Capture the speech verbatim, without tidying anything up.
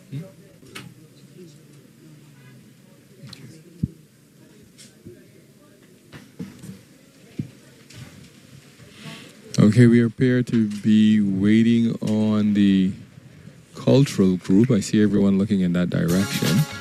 Okay, we appear to be waiting on the cultural group. I see everyone looking in that direction.